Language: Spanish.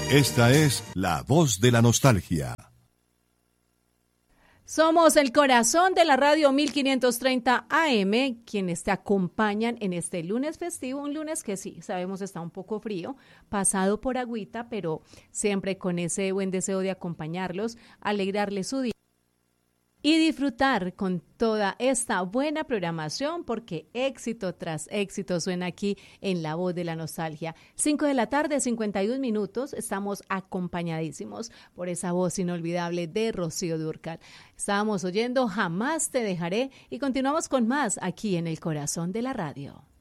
Esta es La Voz de la Nostalgia. Somos el corazón de la radio 1530 AM, quienes te acompañan en este lunes festivo, un lunes que sí, sabemos está un poco frío, pasado por agüita, pero siempre con ese buen deseo de acompañarlos, alegrarles su día y disfrutar con toda esta buena programación, porque éxito tras éxito suena aquí en La Voz de la Nostalgia. 5 de la tarde, 51 minutos, estamos acompañadísimos por esa voz inolvidable de Rocío Dúrcal. Estábamos oyendo Jamás te dejaré y continuamos con más aquí en el corazón de la radio.